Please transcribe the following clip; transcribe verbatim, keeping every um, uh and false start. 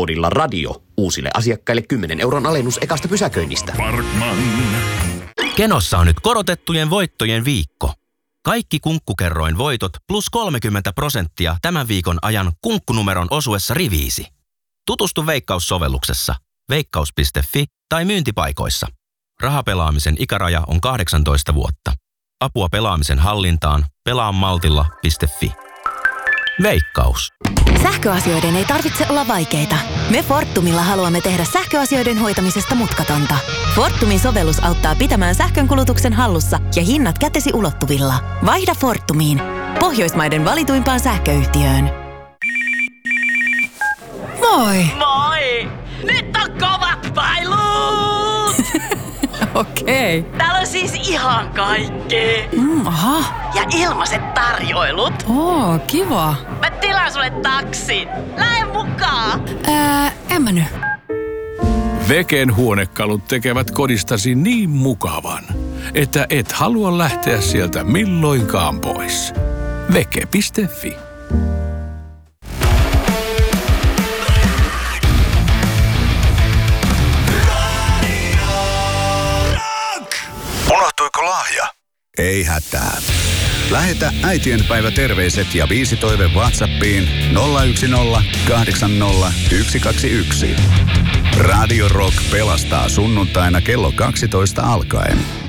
koodilla radio uusille asiakkaille kymmenen euron alennus ekasta pysäköinnistä. Parkman. Kenossa on nyt korotettujen voittojen viikko. Kaikki kunkkukerroin voitot plus kolmekymmentä prosenttia tämän viikon ajan kunkkunumeron osuessa riviisi. Tutustu Veikkaus-sovelluksessa, veikkaus piste fi tai myyntipaikoissa. Rahapelaamisen ikäraja on kahdeksantoista vuotta. Apua pelaamisen hallintaan pelaamaltilla piste fi. Veikkaus. Sähköasioiden ei tarvitse olla vaikeita. Me Fortumilla haluamme tehdä sähköasioiden hoitamisesta mutkatonta. Fortumin sovellus auttaa pitämään sähkönkulutuksen hallussa ja hinnat kätesi ulottuvilla. Vaihda Fortumiin. Pohjoismaiden valituimpaan sähköyhtiöön. Moi! Moi! Nyt on kovat pailut! Okei. Okay. Täällä on siis ihan kaikkea. Mm, aha. Ja ilmaiset tarjoilut. Oo, kiva. Mä tilaan sulle taksin. Lähde mukaan. Ää, en mä nyt. Veken huonekalut tekevät kodistasi niin mukavan, että et halua lähteä sieltä milloinkaan pois. Veke piste fi. Unohtuiko lahja? Ei hätää. Lähetä äitienpäiväterveiset ja biisitoive WhatsAppiin nolla yksi nolla kahdeksan nolla yksi kaksi yksi. Radio Rock pelastaa sunnuntaina kello kaksitoista alkaen.